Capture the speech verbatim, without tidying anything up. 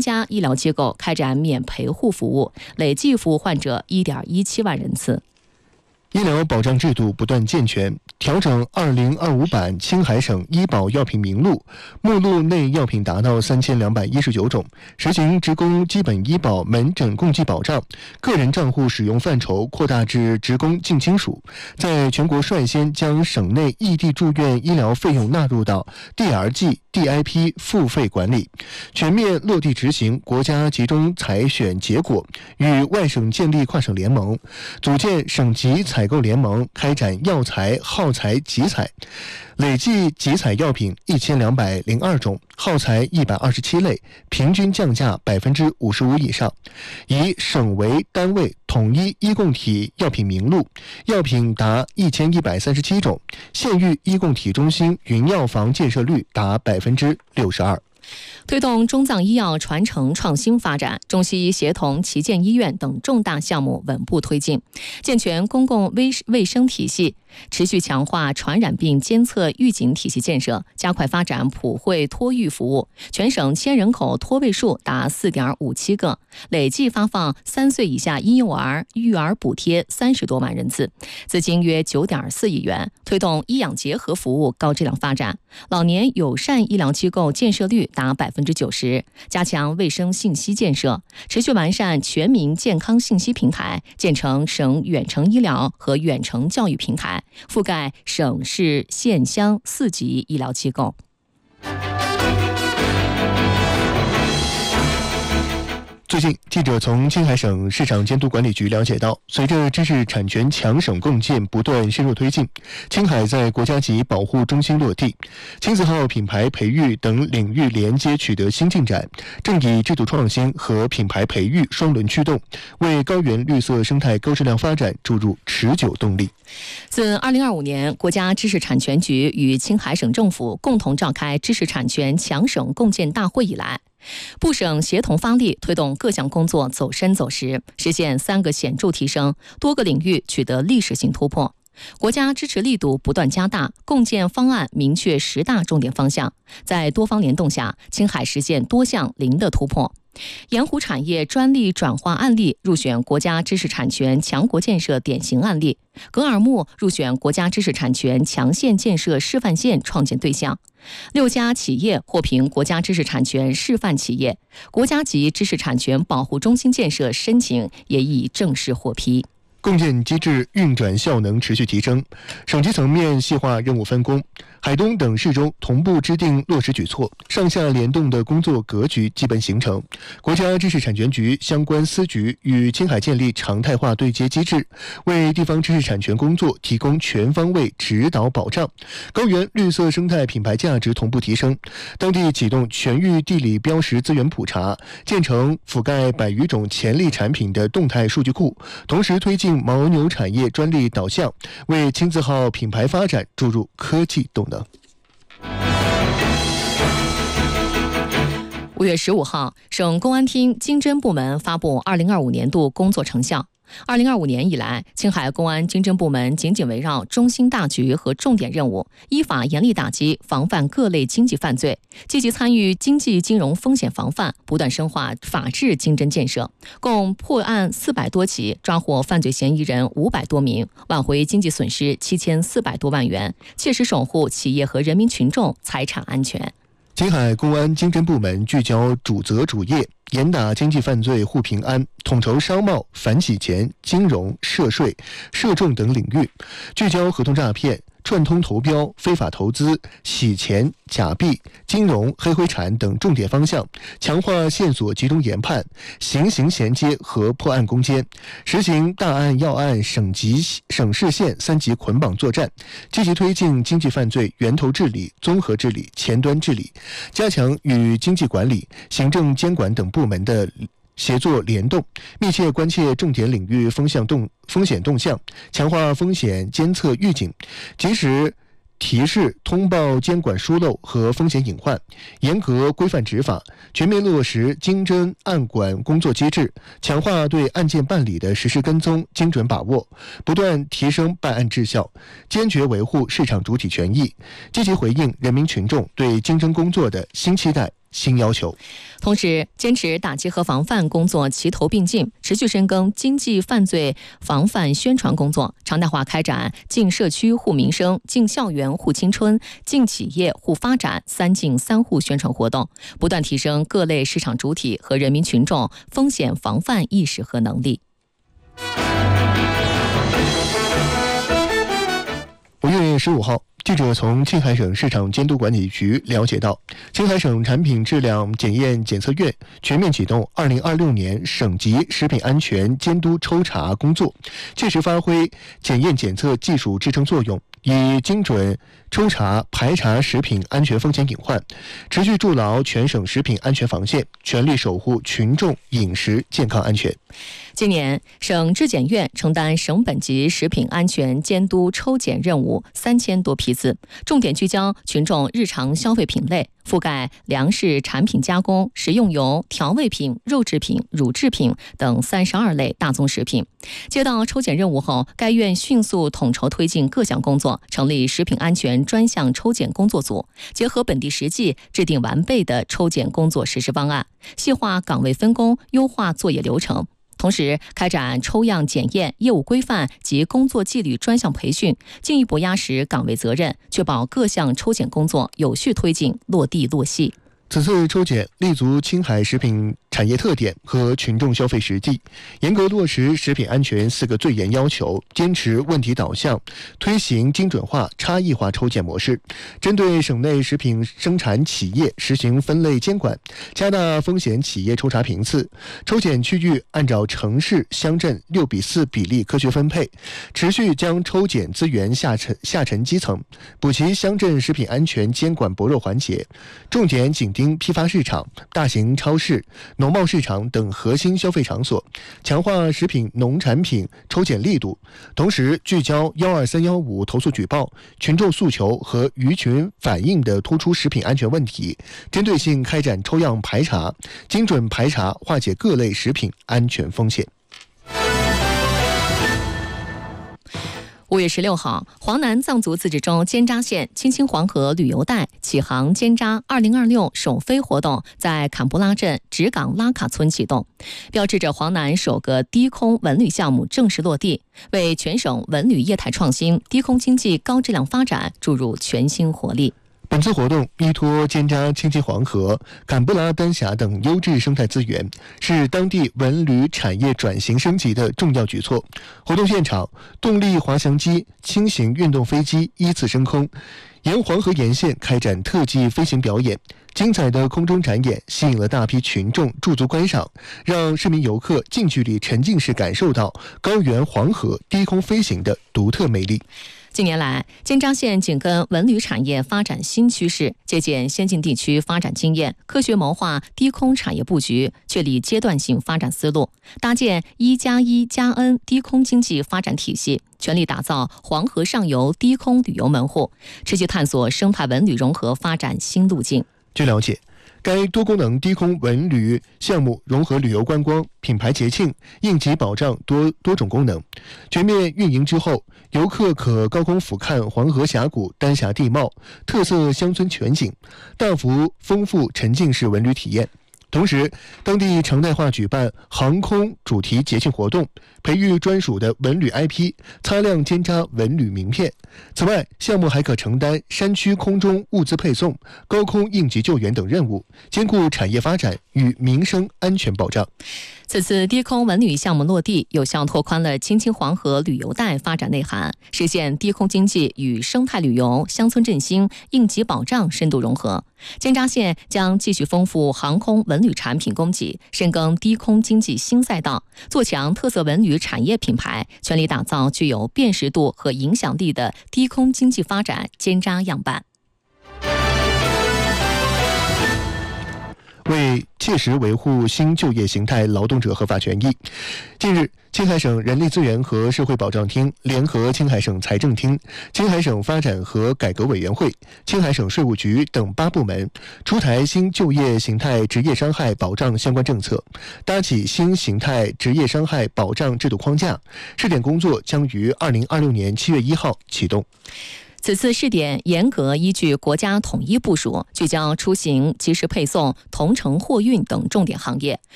家医疗机构开展免陪护服务，累计服务患者 一点一七万人次。 医疗保障制度不断健全，调整二零二五版青海省医保药品名录，目录内药品达到三千两百一十九种，实行职工基本医保门诊共计保障，个人账户使用范畴扩大至职工近亲属，在全国率先将省内异地住院医疗费用纳入到 D R G、D I P 付费管理，全面落地执行国家集中采选结果，与外省建立跨省联盟，组建省级采购联盟，开展药材、耗材集采，累计集采药品一千两百零二种，耗材一百二十七类，平均降价百分之五十五以上。以省为单位统一医共体药品名录，药品达一千一百三十七种，县域医共体中心云药房建设率达百分之六十二。 推动中藏医药传承创新发展，中西医协同旗舰医院等重大项目稳步推进，健全公共卫卫生体系，持续强化传染病监测预警体系建设，加快发展普惠托育服务。全省千人口托位数达 四点五七个，累计发放三岁以下婴幼儿育儿补贴三十多万人次，资金约 九点四亿元，推动医养结合服务高质量发展。老年友善医疗机构建设率达百分之九十，加强卫生信息建设，持续完善全民健康信息平台，建成省远程医疗和远程教育平台，覆盖省市县乡四级医疗机构。 最近，记者从青海省市场监督管理局了解到，随着知识产权强省共建不断深入推进，青海在国家级保护中心落地，青字号品牌培育等领域连接取得新进展，正以制度创新和品牌培育双轮驱动，为高原绿色生态高质量发展注入持久动力。 自二零二五年，国家知识产权局与青海省政府共同召开知识产权强省共建大会以来，部省协同发力，推动各项工作走深走实，实现三个显著提升，多个领域取得历史性突破。国家支持力度不断加大，共建方案明确十大重点方向，在多方联动下，青海实现多项零的突破。盐湖产业专利转化案例入选国家知识产权强国建设典型案例，格尔木入选国家知识产权强县建设示范县创建对象，六家企业获评国家知识产权示范企业，国家级知识产权保护中心建设申请也已正式获批。 共建机制运转效能持续提升，省级层面细化任务分工，海东等市中同步制定落实举措，上下联动的工作格局基本形成。国家知识产权局相关司局与青海建立常态化对接机制，为地方知识产权工作提供全方位指导保障。高原绿色生态品牌价值同步提升，当地启动全域地理标识资源普查，建成覆盖百余种潜力产品的动态数据库，同时推进牦牛产业专利导向，为青字号品牌发展注入科技动能。 五月十五号，省公安厅经侦部门发布二零二五年度工作成效。二零二五年以来，青海公安经侦部门紧紧围绕中心大局和重点任务，依法严厉打击防范各类经济犯罪，积极参与经济金融风险防范，不断深化法治经侦建设，共破案四百多起，抓获犯罪嫌疑人五百多名，挽回经济损失七千四百多万元，切实守护企业和人民群众财产安全。 青海公安经侦部门聚焦主责主业，严打经济犯罪护平安，统筹商贸、反洗钱、金融、涉税、涉众等领域，聚焦合同诈骗、串通投标、非法投资、洗钱、假币、金融、黑灰产等重点方向，强化线索集中研判、刑刑衔接和破案攻坚，实行大案要案省级、省市县三级捆绑作战，积极推进经济犯罪源头治理、综合治理、前端治理，加强与经济管理、行政监管等部门的协作联动，密切关切重点领域风向动风险动向，强化风险监测预警，及时提示通报监管疏漏和风险隐患，严格规范执法，全面落实经侦案管工作机制，强化对案件办理的实时跟踪、精准把握，不断提升办案质效，坚决维护市场主体权益，积极回应人民群众对经侦工作的新期待、 新要求。 同时，坚持打击和防范工作齐头并进，持续深耕经济犯罪防范宣传工作，常态化开展进社区护民生、进校园护青春、进企业护发展三进三护宣传活动，不断提升各类市场主体和人民群众风险防范意识和能力。 五月十五号，记者从青海省市场监督管理局了解到，青海省产品质量检验检测院全面启动二零二六年省级食品安全监督抽查工作，切实发挥检验检测技术支撑作用，以精准抽查排查食品安全风险隐患，持续筑牢全省食品安全防线，全力守护群众饮食健康安全。 今年，省质检院承担省本级食品安全监督抽检任务三千多批次，重点聚焦群众日常消费品类，覆盖粮食产品加工、食用油、调味品、肉制品、乳制品等三十二类大宗食品。接到抽检任务后，该院迅速统筹推进各项工作，成立食品安全专项抽检工作组，结合本地实际，制定完备的抽检工作实施方案，细化岗位分工，优化作业流程。同时，开展抽样检验、业务规范及工作纪律专项培训，进一步压实岗位责任，确保各项抽检工作有序推进、落地落细。 此次抽检立足青海食品产业特点和群众消费实际，严格落实食品安全四个最严要求，坚持问题导向，推行精准化、差异化抽检模式，针对省内食品生产企业实行分类监管，加大风险企业抽查频次，抽检区域按照城市、乡镇六比四比例科学分配，持续将抽检资源下沉下沉基层，补齐乡镇食品安全监管薄弱环节，重点紧盯批发市场、大型超市、农贸市场等核心消费场所，强化食品农产品抽检力度，同时聚焦幺二三幺五投诉举报、群众诉求和舆群反映的突出食品安全问题，针对性开展抽样排查，精准排查化解各类食品安全风险。 五月十六号，黄南藏族自治州尖扎县青青黄河旅游带启航尖扎二零二六首飞活动在坎布拉镇直岗拉卡村启动，标志着黄南首个低空文旅项目正式落地，为全省文旅业态创新、低空经济高质量发展注入全新活力。 本次活动依托尖扎青青黄河、坎布拉丹峡等优质生态资源，是当地文旅产业转型升级的重要举措。活动现场，动力滑翔机、轻型运动飞机依次升空，沿黄河沿线开展特技飞行表演。精彩的空中展演吸引了大批群众驻足观赏，让市民游客近距离沉浸式感受到高原黄河低空飞行的独特魅力。 近年来，尖扎县紧跟文旅产业发展新趋势，借鉴先进地区发展经验，科学谋划低空产业布局，确立阶段性发展思路，搭建一加一加 N 低空经济发展体系，全力打造黄河上游低空旅游门户，持续探索生态文旅融合发展新路径。 据了解，该多功能低空文旅项目融合旅游观光、品牌节庆、应急保障多多种功能。全面运营之后，游客可高空俯瞰黄河峡谷丹霞地貌、特色乡村全景，大幅丰富沉浸式文旅体验。同时，当地常态化举办航空主题节庆活动，培育专属的文旅 I P， 擦亮尖扎文旅名片。此外，项目还可承担山区空中物资配送、高空应急救援等任务，兼顾产业发展与民生安全保障。 此次低空文旅项目落地，有效拓宽了青青黄河旅游带发展内涵，实现低空经济与生态旅游、乡村振兴、应急保障深度融合。尖扎县将继续丰富航空文旅产品供给，深耕低空经济新赛道，做强特色文旅产业品牌，全力打造具有辨识度和影响力的低空经济发展尖扎样板。 为切实维护新就业形态劳动者合法权益，近日，青海省人力资源和社会保障厅联合青海省财政厅、青海省发展和改革委员会、青海省税务局等八部门，出台新就业形态职业伤害保障相关政策，搭起新形态职业伤害保障制度框架。试点工作将于二零二六年七月一号启动。 此次试点严格依据国家统一部署，聚焦出行、及时配送、同城货运等重点行业，